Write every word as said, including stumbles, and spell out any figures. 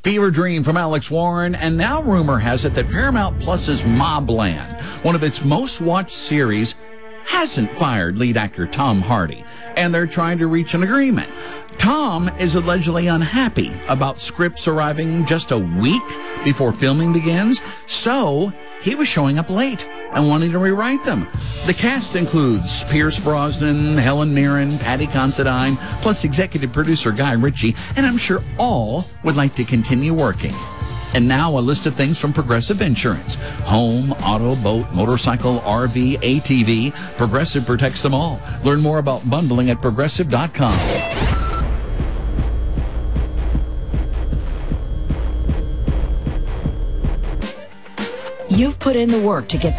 Fever Dream from Alex Warren, and now rumor has it that Paramount Plus's Mobland, one of its most watched series, hasn't fired lead actor Tom Hardy, and they're trying to reach an agreement. Tom is allegedly unhappy about scripts arriving just a week before filming begins, so he was showing up late and wanting to rewrite them. The cast includes Pierce Brosnan, Helen Mirren, Patty Considine, plus executive producer Guy Ritchie, and I'm sure all would like to continue working. And now a list of things from Progressive Insurance. Home, auto, boat, motorcycle, R V, A T V. Progressive protects them all. Learn more about bundling at progressive dot com. You've put in the work to get